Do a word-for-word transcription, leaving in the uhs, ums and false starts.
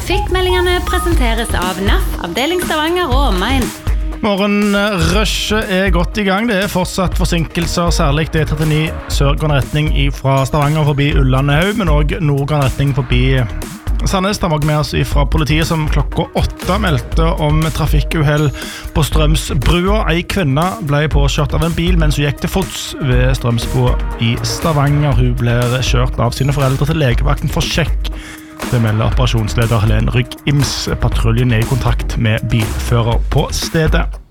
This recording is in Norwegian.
Trafikkmeldingene presenteres av N A F, avdeling Stavanger og omegn. Morgenrushet er godt i gang. Det er fortsatt forsinkelser, særlig D trettini sørgående retning fra Stavanger forbi Ullandhaug, men også nordgående retning forbi Sandnes. Det var med oss fra politiet som klokka åtte meldte om trafikkuhell på Strømsbrua. En kvinne ble påkjørt av en bil mens hun gikk til fots ved Strømsbrua i Stavanger. Hun ble kjørt av sine foreldre til legevakten for sjekk. Det melder operasjonsleder Helene Rygg-Ims. Patruljen er i kontakt med bilfører på stedet.